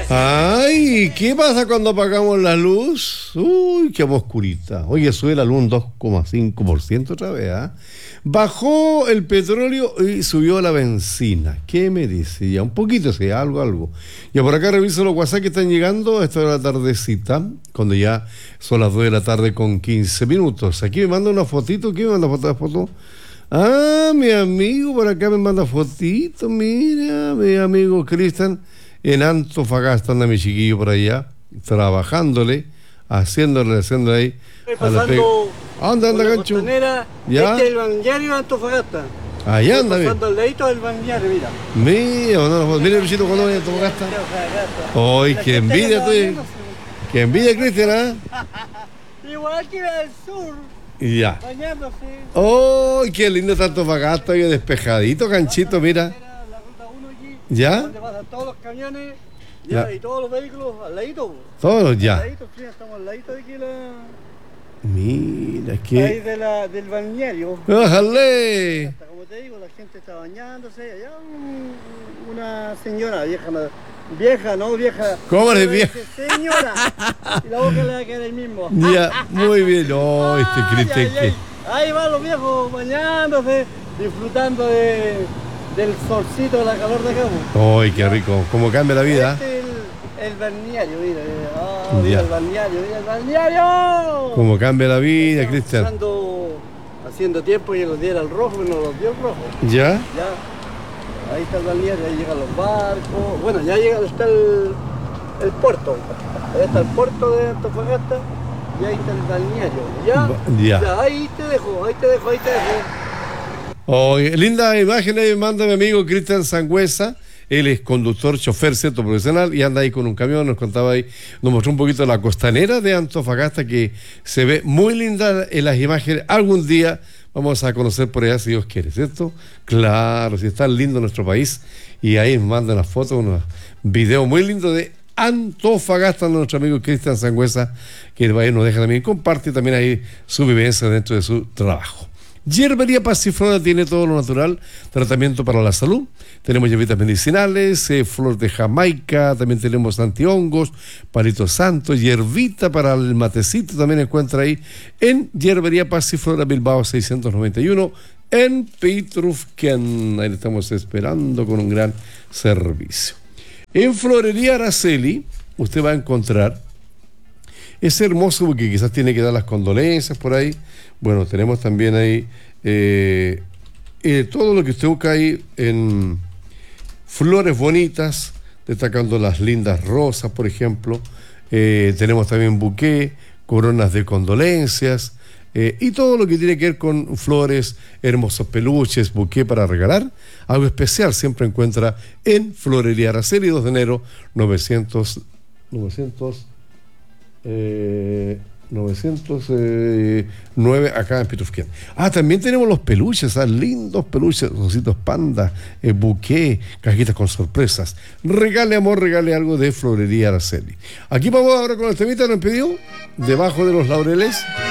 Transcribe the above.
Ay, ¿qué pasa cuando apagamos la luz? Uy, qué oscurita. Oye, sube la luz un 2,5% otra vez, ¿ah? Bajó el petróleo y subió la benzina. ¿Qué me dice? Ya un poquito, sí, algo. Ya por acá reviso los WhatsApp que están llegando a esta hora de la tardecita, cuando ya son las 2 de la tarde con 15 minutos. Aquí me manda una fotito. ¿Quién me manda foto? Ah, mi amigo por acá me manda fotito. Mira, mi amigo Cristian. En Antofagasta anda mi chiquillo por allá, trabajándole, haciéndole ahí. Pasando Anda, Gancho. ¿Ya? Este es el balneario de Antofagasta. Allá anda, bien. Pasando al ladito del balneario, mira. Mira, Luchito, cuando voy a Antofagasta. ¡Ay, qué envidia tú! ¡Qué envidia, Cristian! Igual que la del sur. Ya. Bañándose. ¡Ay, qué lindo está Antofagasta! Bien despejadito, Ganchito, mira. ¿Ya? Donde pasan todos los camiones ya, y todos los vehículos al ladito. Todos ya. Al ladito, sí, estamos al ladito de aquí Mira, que... ahí del balneario. ¡Ájale! Como te digo, la gente está bañándose. Allá una señora vieja. ¿Cómo eres vieja? Señora. Y la boca le va a quedar el mismo. Ya, muy bien. Oh, Cristian que... Ahí van los viejos bañándose, disfrutando del solcito, de la calor de acá. ¡Ay, qué rico! ¿Cómo cambia la vida? Este es el balneario, mira el balneario. ¿Cómo cambia la vida, Cristian? Haciendo tiempo y los diera el rojo, y no los dio el rojo. ¿Ya? Ya. Ahí está el balneario, ahí llegan los barcos. Bueno, ya está el puerto. Ahí está el puerto de Antofagasta y ahí está el balneario. Ya, ahí te dejo. Oh, linda imagen ahí me manda mi amigo Cristian Sangüesa. Él es conductor, chofer, cierto, profesional, y anda ahí con un camión, nos contaba ahí, nos mostró un poquito la costanera de Antofagasta, que se ve muy linda en las imágenes. Algún día vamos a conocer por allá, si Dios quiere, ¿cierto? Claro, si está lindo nuestro país, y ahí nos mandan las fotos, unos videos muy lindos de Antofagasta, nuestro amigo Cristian Sangüesa, que nos deja también, comparte también ahí su vivencia dentro de su trabajo. Hierbería Pasiflora tiene todo lo natural, tratamiento para la salud. Tenemos hierbitas medicinales, flor de Jamaica, también tenemos antihongos, palito santo, hierbita para el matecito, también encuentra ahí en Hierbería Pasiflora Bilbao 691 en Petrufquén. Ahí le estamos esperando con un gran servicio. En Florería Araceli usted va a encontrar, es hermoso porque quizás tiene que dar las condolencias por ahí. Bueno, tenemos también ahí todo lo que usted busca ahí en flores bonitas, destacando las lindas rosas, por ejemplo. Tenemos también buqué, coronas de condolencias y todo lo que tiene que ver con flores, hermosos peluches, buqué para regalar. Algo especial siempre encuentra en Florería Araceli, 2 de enero, 909 acá en Petrufquén. También tenemos los peluches, lindos peluches, ositos panda, buqué, cajitas con sorpresas. Regale amor, regale algo de Florería Araceli. Aquí vamos ahora con el temita que nos pidió, Debajo de los Laureles.